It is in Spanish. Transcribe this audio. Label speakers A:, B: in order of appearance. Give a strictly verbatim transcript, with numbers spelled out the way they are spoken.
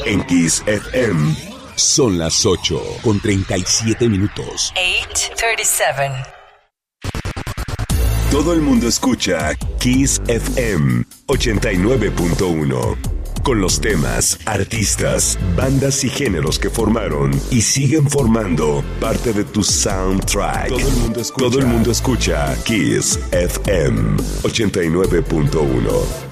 A: En Kiss F M. Son las ocho con treinta y siete minutos.
B: ocho treinta y siete.
A: Todo el mundo escucha Kiss F M ochenta y nueve punto uno. Con los temas, artistas, bandas y géneros que formaron y siguen formando parte de tu soundtrack. Todo el mundo escucha, Todo el mundo escucha Kiss F M ochenta y nueve punto uno.